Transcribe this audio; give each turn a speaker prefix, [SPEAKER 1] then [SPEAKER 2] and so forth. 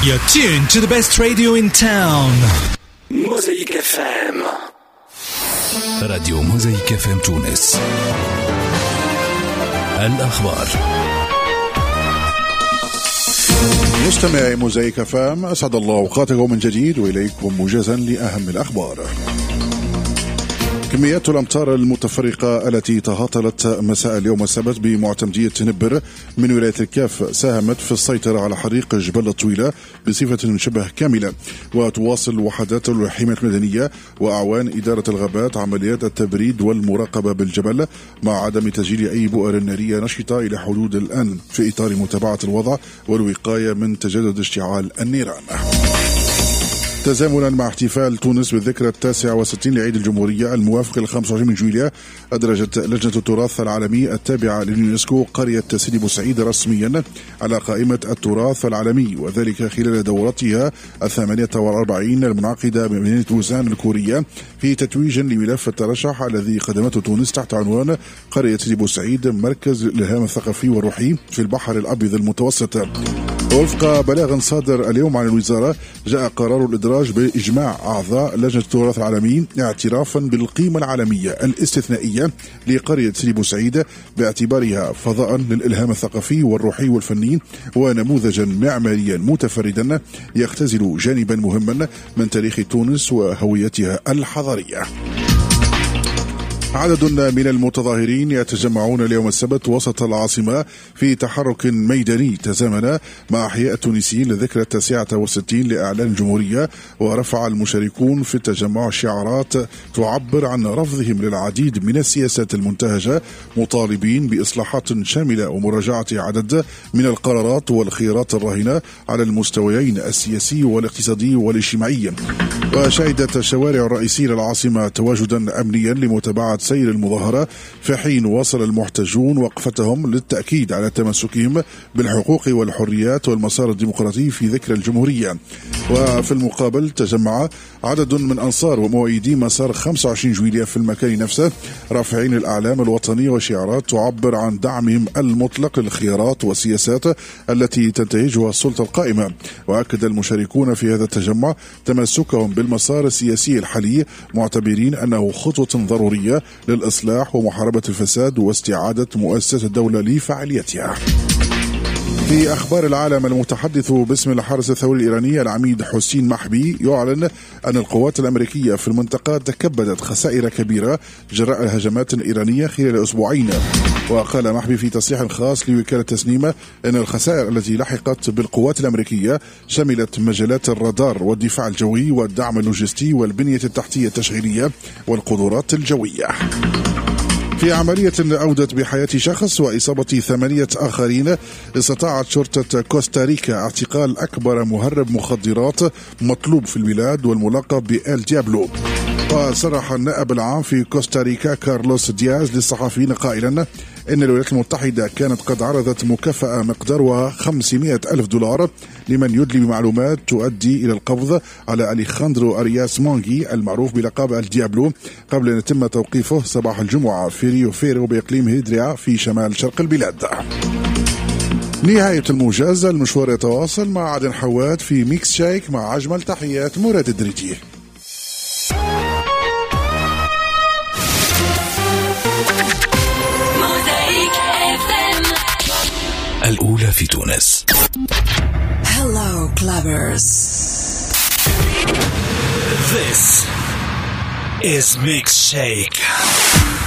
[SPEAKER 1] You're tuned to the best radio in town.
[SPEAKER 2] موزايك اف ام.
[SPEAKER 1] راديو موزايك اف ام تونس. الأخبار.
[SPEAKER 3] مستمعي موزايك اف ام، أسعد الله أوقاتكم من جديد وإليكم موجزا لأهم الأخبار. كميات الأمطار المتفرقة التي تهاطلت مساء اليوم السبت بمعتمدية نبر من ولاية الكاف ساهمت في السيطرة على حريق جبل الطويلة بصفة شبه كاملة. وتواصل وحدات الحماية المدنية وأعوان إدارة الغابات عمليات التبريد والمراقبة بالجبل مع عدم تسجيل أي بؤر نارية نشطة إلى حدود الآن في إطار متابعة الوضع والوقاية من تجدد اشتعال النيران. تزامنا مع احتفال تونس بالذكرى 69 لعيد الجمهورية الموافق 25 من جويلية، أدرجت لجنة التراث العالمي التابعة لليونسكو قرية سيدي بوسعيد رسميا على قائمة التراث العالمي، وذلك خلال دورتها 48 المنعقدة بمدينة بوزان الكورية في تتويج لملف الترشح الذي قدمته تونس تحت عنوان قرية سيدي بوسعيد مركز الإلهام الثقافي والروحي في البحر الأبيض المتوسط. وفق بلاغ صادر اليوم عن الوزارة، جاء قرار الإدراج بإجماع أعضاء لجنة التراث العالمي اعترافا بالقيمة العالمية الاستثنائية لقرية سيدي بوسعيد باعتبارها فضاء للإلهام الثقافي والروحي والفني ونموذجا معماريا متفردا يختزل جانبا مهما من تاريخ تونس وهويتها الحضارية. عدد من المتظاهرين يتجمعون اليوم السبت وسط العاصمة في تحرك ميداني تزامن مع إحياء التونسيين لذكرى 69 لإعلان الجمهورية، ورفع المشاركون في التجمع شعارات تعبر عن رفضهم للعديد من السياسات المنتهجة، مطالبين بإصلاحات شاملة ومراجعة عدد من القرارات والخيارات الراهنة على المستويين السياسي والاقتصادي والاجتماعي. وشهدت الشوارع الرئيسية للعاصمة تواجدا أمنيا لمتابعة سير المظاهرة، في حين واصل المحتجون وقفتهم للتأكيد على تمسكهم بالحقوق والحريات والمسار الديمقراطي في ذكرى الجمهورية. وفي المقابل تجمع عدد من أنصار ومؤيدي مسار 25 جويلية في المكان نفسه، رافعين الأعلام الوطنية وشعارات تعبر عن دعمهم المطلق للخيارات والسياسات التي تنتهجها السلطة القائمة. وأكد المشاركون في هذا التجمع تمسكهم بالمسار السياسي الحالي، معتبرين أنه خطوة ضرورية للإصلاح ومحاربة الفساد واستعادة مؤسسة الدولة لفعاليتها. في أخبار العالم، المتحدث باسم الحرس الثوري الإيراني العميد حسين محبي يعلن أن القوات الأمريكية في المنطقة تكبدت خسائر كبيرة جراء الهجمات الإيرانية خلال أسبوعين. وقال محبي في تصريح خاص لوكالة تسنيم أن الخسائر التي لحقت بالقوات الأمريكية شملت مجالات الرادار والدفاع الجوي والدعم اللوجستي والبنية التحتية التشغيلية والقدرات الجوية. في عملية أودت بحياة شخص وإصابة 8 آخرين، استطاعت شرطة كوستاريكا اعتقال أكبر مهرب مخدرات مطلوب في البلاد والملقب بإل ديابلو. وصرح النائب العام في كوستاريكا كارلوس دياز للصحفيين قائلا إن الولايات المتحدة كانت قد عرضت مكافأة مقدارها $500,000 لمن يدلي بمعلومات تؤدي إلى القبض على أليخاندرو أرياس مونغي المعروف بلقب الديابلو، قبل أن يتم توقيفه صباح الجمعة في ريو فيرو بإقليم هيدريا في شمال شرق البلاد. نهاية الموجز، المشوار يتواصل مع عدن حواد في ميكس شايك مع أجمل تحيات مراد الدريجي.
[SPEAKER 1] الأولى في تونس.
[SPEAKER 4] Hello clubbers.
[SPEAKER 1] This is Mix Shake.